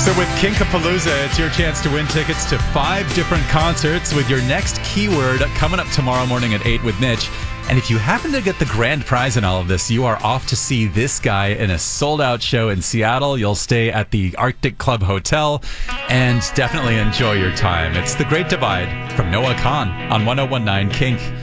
So with Kinkapalooza, it's your chance to win tickets to 5 different concerts with your next keyword coming up tomorrow morning at 8 with Mitch. And if you happen to get the grand prize in all of this, you are off to see this guy in a sold-out show in Seattle. You'll stay at the Arctic Club Hotel and definitely enjoy your time. It's The Great Divide from Noah Kahn on 101.9 Kink.